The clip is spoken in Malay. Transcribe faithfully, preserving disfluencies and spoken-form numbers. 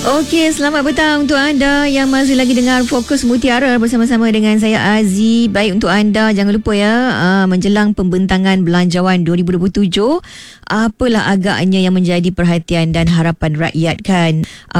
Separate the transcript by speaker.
Speaker 1: Okey, selamat petang untuk anda yang masih lagi dengar Fokus Mutiara bersama-sama dengan saya Aziz. Baik, untuk anda jangan lupa ya, uh, menjelang pembentangan belanjawan dua ribu dua puluh tujuh, apalah agaknya yang menjadi perhatian dan harapan rakyat kan?